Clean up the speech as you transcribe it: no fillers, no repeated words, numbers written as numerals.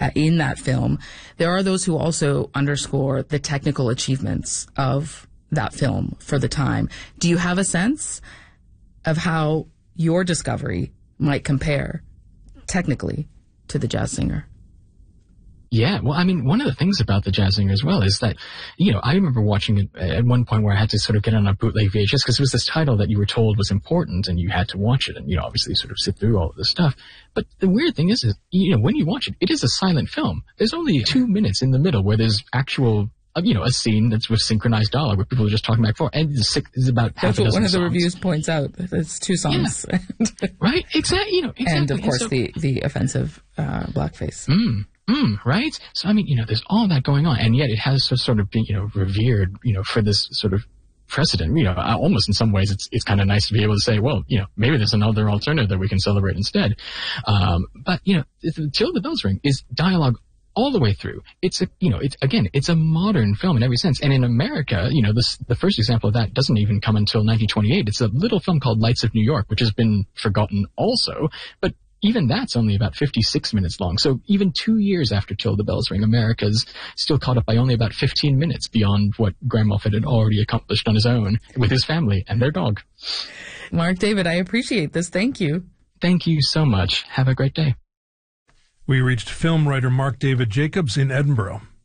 in that film, there are those who also underscore the technical achievements of that film for the time. Do you have a sense of how your discovery might compare technically to The Jazz Singer? Yeah, well, I mean, one of the things about The Jazz Singer as well is that, I remember watching it at one point where I had to sort of get on a bootleg VHS because it was this title that you were told was important and you had to watch it and, obviously sort of sit through all of this stuff. But the weird thing is, when you watch it, it is a silent film. There's only 2 minutes in the middle where there's actual, a scene that's with synchronized dialogue where people are just talking back and forth. And it's about half a dozen songs. That's what one of the reviews points out. It's 2 songs. Yeah. Right? Exactly. Exactly. And, of course, the offensive blackface. Right? So, I mean, there's all that going on, and yet it has sort of been, revered, for this sort of precedent. Almost in some ways it's kind of nice to be able to say, well, maybe there's another alternative that we can celebrate instead. But, Till the Bells Ring is dialogue all the way through. It's it's a modern film in every sense. And in America, the first example of that doesn't even come until 1928. It's a little film called Lights of New York, which has been forgotten also, but even that's only about 56 minutes long. So even 2 years after Till the Bells Ring, America's still caught up by only about 15 minutes beyond what Graham Moffat had already accomplished on his own with his family and their dog. Mark David, I appreciate this. Thank you. Thank you so much. Have a great day. We reached film writer Mark David Jacobs in Edinburgh.